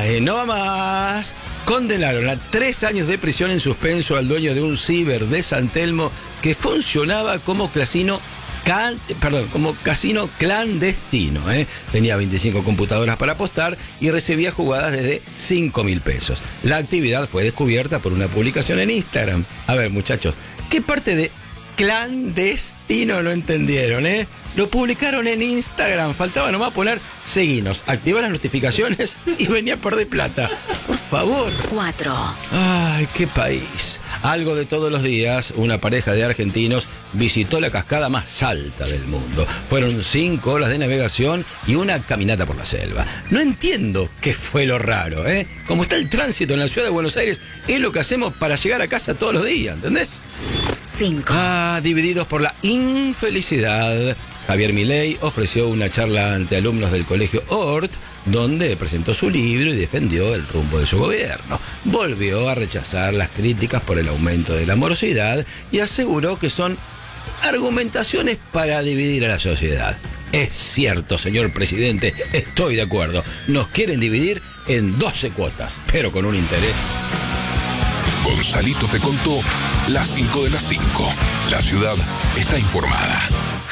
Ay, no va más. Condenaron a 3 años de prisión en suspenso al dueño de un ciber de San Telmo que funcionaba como casino clandestino. Tenía 25 computadoras para apostar y recibía jugadas desde 5.000 pesos. La actividad fue descubierta por una publicación en Instagram. A ver, muchachos, ¿qué parte de clandestino no entendieron, Lo publicaron en Instagram. Faltaba nomás poner seguinos, activar las notificaciones y venía a perder plata. Por favor. 4. Ay, qué país. Algo de todos los días, una pareja de argentinos visitó la cascada más alta del mundo. Fueron 5 horas de navegación y una caminata por la selva. No entiendo qué fue lo raro, Como está el tránsito en la ciudad de Buenos Aires, es lo que hacemos para llegar a casa todos los días, ¿entendés? 5. Divididos por la infelicidad. Javier Milei ofreció una charla ante alumnos del colegio Hort, donde presentó su libro y defendió el rumbo de su gobierno. Volvió a rechazar las críticas por el aumento de la morosidad y aseguró que son argumentaciones para dividir a la sociedad. Es cierto, señor presidente, estoy de acuerdo. Nos quieren dividir en 12 cuotas, pero con un interés. Gonzalito te contó las 5 de las 5. La ciudad está informada.